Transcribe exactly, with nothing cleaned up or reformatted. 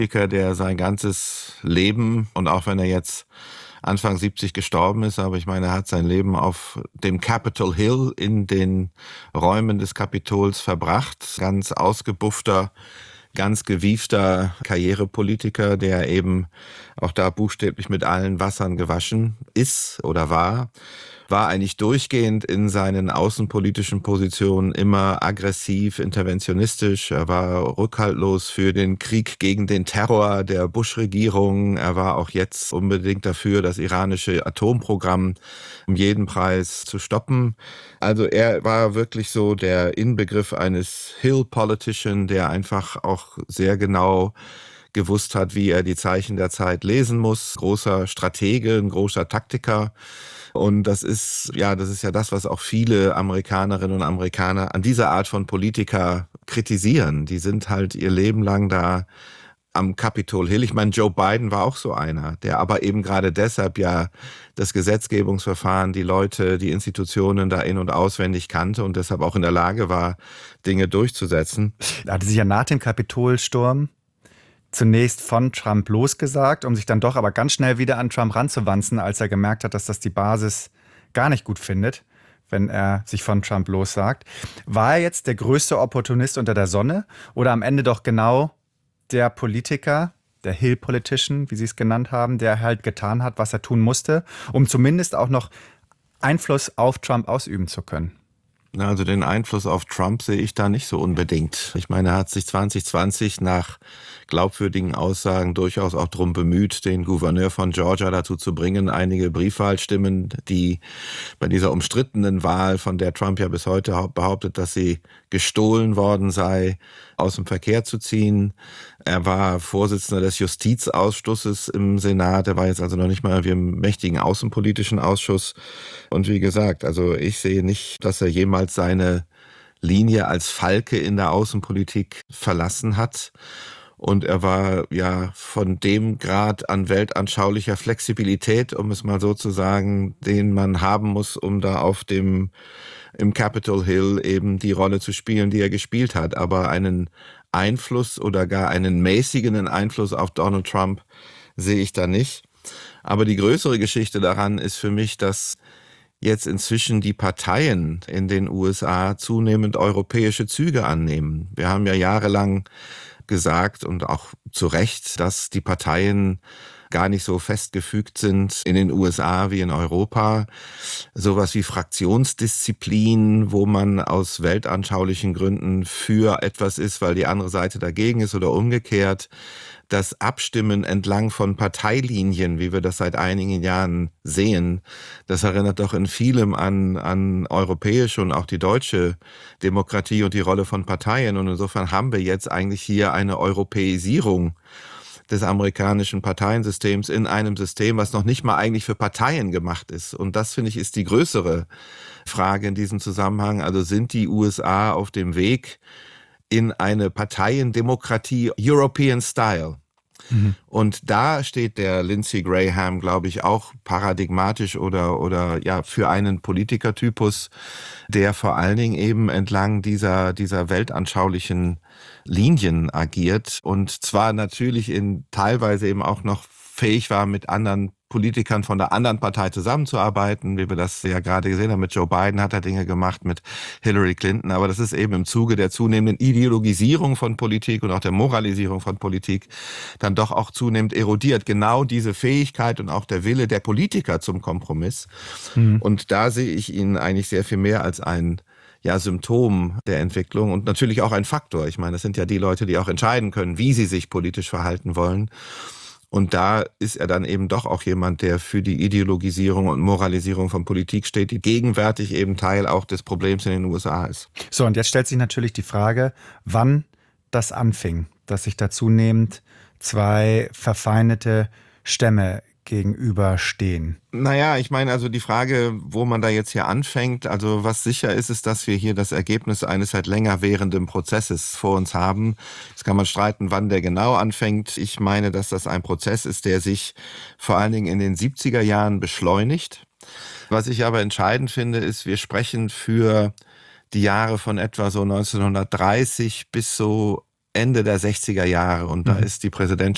Politiker, der sein ganzes Leben, und auch wenn er jetzt Anfang siebzig gestorben ist, aber ich meine, er hat sein Leben auf dem Capitol Hill in den Räumen des Kapitols verbracht. Ganz ausgebuffter, ganz gewiefter Karrierepolitiker, der eben auch da buchstäblich mit allen Wassern gewaschen ist oder war. War eigentlich durchgehend in seinen außenpolitischen Positionen immer aggressiv, interventionistisch. Er war rückhaltlos für den Krieg gegen den Terror der Bush-Regierung. Er war auch jetzt unbedingt dafür, das iranische Atomprogramm um jeden Preis zu stoppen. Also er war wirklich so der Inbegriff eines Hill-Politician, der einfach auch sehr genau gewusst hat, wie er die Zeichen der Zeit lesen muss. Großer Stratege, ein großer Taktiker. Und das ist, ja, das ist ja das, was auch viele Amerikanerinnen und Amerikaner an dieser Art von Politiker kritisieren. Die sind halt ihr Leben lang da am Capitol Hill. Ich meine, Joe Biden war auch so einer, der aber eben gerade deshalb ja das Gesetzgebungsverfahren, die Leute, die Institutionen da in- und auswendig kannte und deshalb auch in der Lage war, Dinge durchzusetzen. Er hatte sich ja nach dem Kapitolsturm zunächst von Trump losgesagt, um sich dann doch aber ganz schnell wieder an Trump ranzuwanzen, als er gemerkt hat, dass das die Basis gar nicht gut findet, wenn er sich von Trump lossagt. War er jetzt der größte Opportunist unter der Sonne oder am Ende doch genau der Politiker, der Hill-Politician, wie Sie es genannt haben, der halt getan hat, was er tun musste, um zumindest auch noch Einfluss auf Trump ausüben zu können? Also den Einfluss auf Trump sehe ich da nicht so unbedingt. Ich meine, er hat sich zwanzig zwanzig nach glaubwürdigen Aussagen durchaus auch darum bemüht, den Gouverneur von Georgia dazu zu bringen, einige Briefwahlstimmen, die bei dieser umstrittenen Wahl, von der Trump ja bis heute behauptet, dass sie gestohlen worden sei, aus dem Verkehr zu ziehen. Er war Vorsitzender des Justizausschusses im Senat. Er war jetzt also noch nicht mal im mächtigen außenpolitischen Ausschuss. Und wie gesagt, also ich sehe nicht, dass er jemals seine Linie als Falke in der Außenpolitik verlassen hat. Und er war ja von dem Grad an weltanschaulicher Flexibilität, um es mal so zu sagen, den man haben muss, um da auf dem im Capitol Hill eben die Rolle zu spielen, die er gespielt hat. Aber einen Einfluss oder gar einen mäßigen Einfluss auf Donald Trump sehe ich da nicht. Aber die größere Geschichte daran ist für mich, dass jetzt inzwischen die Parteien in den U S A zunehmend europäische Züge annehmen. Wir haben ja jahrelang gesagt und auch zu Recht, dass die Parteien gar nicht so festgefügt sind in den U S A wie in Europa. Sowas wie Fraktionsdisziplin, wo man aus weltanschaulichen Gründen für etwas ist, weil die andere Seite dagegen ist oder umgekehrt. Das Abstimmen entlang von Parteilinien, wie wir das seit einigen Jahren sehen, das erinnert doch in vielem an, an europäische und auch die deutsche Demokratie und die Rolle von Parteien. Und insofern haben wir jetzt eigentlich hier eine Europäisierung des amerikanischen Parteiensystems in einem System, was noch nicht mal eigentlich für Parteien gemacht ist. Und das, finde ich, ist die größere Frage in diesem Zusammenhang. Also sind die U S A auf dem Weg in eine Parteiendemokratie European Style? Mhm. Und da steht der Lindsey Graham, glaube ich, auch paradigmatisch oder, oder ja für einen Politikertypus, der vor allen Dingen eben entlang dieser, dieser weltanschaulichen Linien agiert und zwar natürlich in teilweise eben auch noch fähig war, mit anderen Politikern von der anderen Partei zusammenzuarbeiten, wie wir das ja gerade gesehen haben. Mit Joe Biden hat er Dinge gemacht, mit Hillary Clinton. Aber das ist eben im Zuge der zunehmenden Ideologisierung von Politik und auch der Moralisierung von Politik dann doch auch zunehmend erodiert. Genau diese Fähigkeit und auch der Wille der Politiker zum Kompromiss. Mhm. Und da sehe ich ihn eigentlich sehr viel mehr als ein ja, Symptom der Entwicklung und natürlich auch ein Faktor. Ich meine, das sind ja die Leute, die auch entscheiden können, wie sie sich politisch verhalten wollen. Und da ist er dann eben doch auch jemand, der für die Ideologisierung und Moralisierung von Politik steht, die gegenwärtig eben Teil auch des Problems in den U S A ist. So, und jetzt stellt sich natürlich die Frage, wann das anfing, dass sich da zunehmend zwei verfeindete Stämme gegenüberstehen. Naja, ich meine also die Frage, wo man da jetzt hier anfängt, also was sicher ist, ist, dass wir hier das Ergebnis eines seit länger währenden Prozesses vor uns haben. Jetzt kann man streiten, wann der genau anfängt. Ich meine, dass das ein Prozess ist, der sich vor allen Dingen in den siebziger Jahren beschleunigt. Was ich aber entscheidend finde, ist, wir sprechen für die Jahre von etwa so neunzehnhundertdreißig bis so Ende der sechziger Jahre. Und da ist die Präsidentschaft